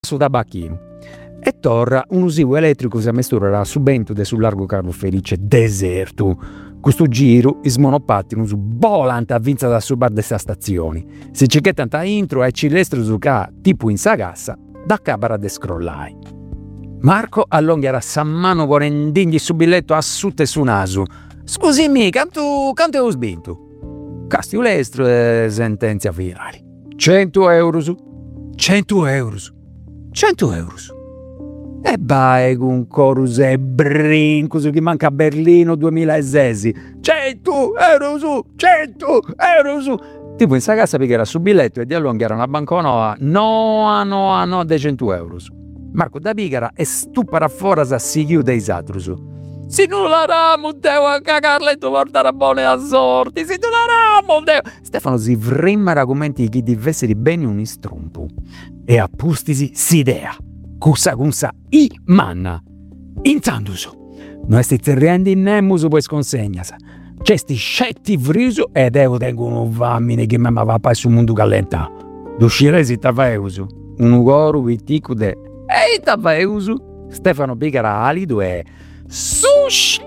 su tabacchino. E torra un usivo elettrico si ammesturerà subento de sul largo Carlo Felice deserto. Questo giro is monopattino su volante a vinza da su bar desta stazioni. Si cicchettano ta intro e cilestro su ca tipo in sagassa da cabara de scrollai. Marco allungherà sa mano vorendigli su biglietto a sutte su naso. Scusami, canto ho sbinto? Castiulestro e sentenza finale. 100 euro su. 100 euro su. 100 euro su. E vai con chorus e brinco che manca a Berlino 2006. 100 euro su. 100 euro su. Tipo in sagassa picchierà su biglietto e di allungherà una banconota no de 100 euro su. Marco da pigara e stupara fuori a si chiude i satrusu. Si non la ramo, devo a cagarle e tu portare buone a sorti. Si non la ramo, devo... Stefano si vremma argomenti chi divesse di bene un istrumpo. E appustisi si idea. Cusa i manna. Intandusu. Noi sti zerrendi in nemusu poi sconsegnasa. C'è sti scetti friso ed io tengo un uomini che mi va a su mondo callenta. D'uscire si taveusu. Un ugoru vitico de... Ehi taveusu. Stefano pigara alido e... Sushi!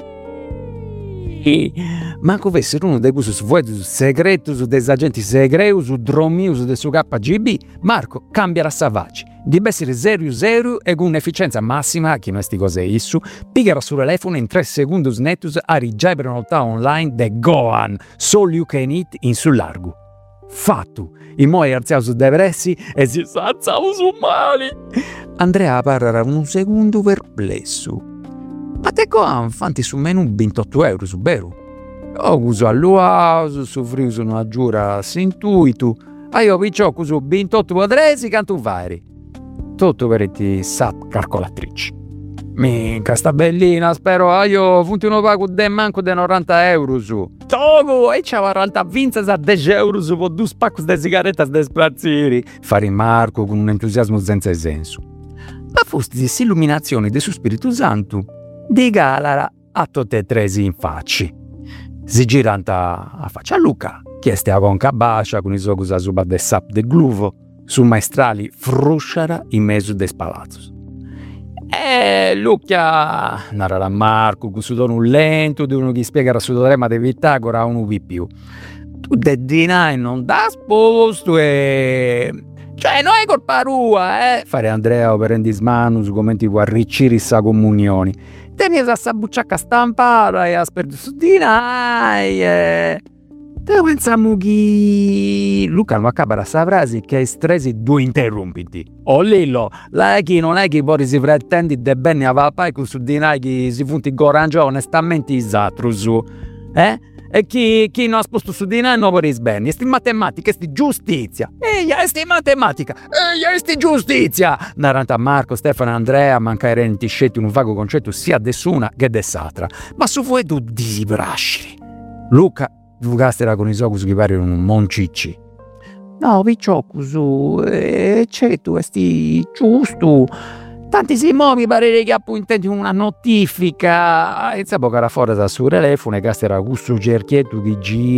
Manco essere uno dei questi segretus des agenti segreus dromius del suo KGB, Marco cambia la savaci. Deve essere 0 e con un'efficienza massima, che non è sti cose issu, pigara sul telefono in 3 secondi nettus a rigiare un'altra online de Gohan, so you can eat in sul largo. Fatto! I moi arziao su depressi e si sazzavo su mali. Andrea parla un secondo perplesso. Ma te Gohan fanti su menu 28 euro su beru? Ho uso all'uaso, su friso una giura s'intuitu, a io picciò su 28 quadresi canto fai. Tutto per ti sap calcolatrici. Minca sta bellina, spero io funti uno pago de manco de 90 euro su. Togo, e c'ha 40 vinzas a 10 euro su con 2 spaccos de sigarettas de spazziri. Fare Marco con un entusiasmo senza senso. Ma fosti s'illuminazione de su Spirito Santo di Galara a tutte e tre si infacci. Si giranta a faccia a Luca, chieste a conca bascia con i suoi a suba de sap de gluvo, su maestrali frusciara in mezzo de spalazos. Luca narrà Marco con su tono lento di uno che spiega su teorema di Pitagora a uno più. Tu de dinai non da sposto e... Cioè, non è colpa tua, fare Andrea per rendismanus come ti può arricchire sa comunioni. Tenies a sa bucciacca stampata e asperto su dinai te pensiamo che Luca non accapara sa frase che è stresi due interrompiti. Oh Lillo, lei che non è che poi si pretendi de bene a papà con su dinai che si funti gorangia onestamente isatro su, E chi non ha sposto su di noi non vuole sbene. Esti matematica, esti giustizia. Esti matematica, esti giustizia. Narranta Marco, Stefano e Andrea mancare in tiscetti un vago concetto sia dessuna che dess'altra. Ma su voi tu disibrasciri. Luca Vugastera con i socus che pare un moncicci. No, piccioccusu, c'è tu, esti giusto. Tanti si muovi pare che appunto una notifica e sapo cara fuori da suo telefono e castera questo cerchietto che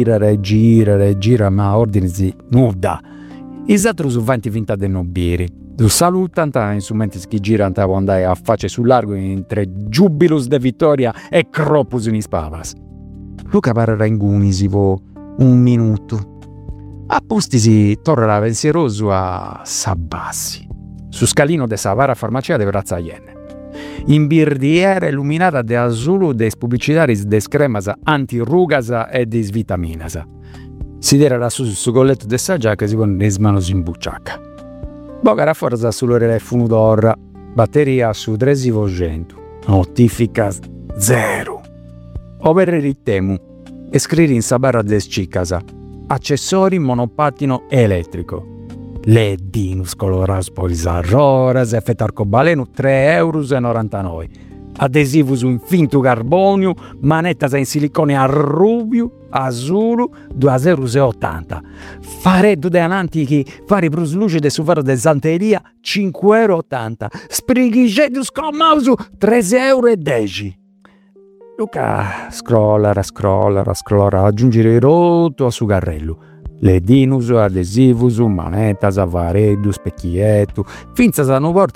gira ma ordini si nuda esatto su 20 finta de nobiri tu salutanta insomma che gira può andare a faccia sul largo entre giubilus de vittoria e cropus in spavas. Luca parerà in gunisivo un minuto a posti si tornerà pensieroso a Sabassi su scalino de Savara farmacia de Brazza Iene. In birdiera illuminata de azzurro de pubblicitaris de scremas antirugas e de vitaminas. Si era su colletto de sa giacca e si pone le manos in bucciacca. Boga rafforza sul telefono d'ora, batteria su 3%, notifica 0. Over ritemu, e scrivi in sa barra de scicasa, accessori monopattino elettrico. LED coloras polisarroras, effetto arcobaleno 3,99 €. Adesivo su infinto carbonio, manettas in silicone a rubio, azzurro 2,80 €. Fareddo de antichi, fari plus lucide su faro de santeria 5,80 €. Sprighigettus con mouse 3,10 €. Luca scrolla, aggiungere rotto a su carrello. ledinus, adesivus, manetas, vareddus, specchiettu, finzas a nu porta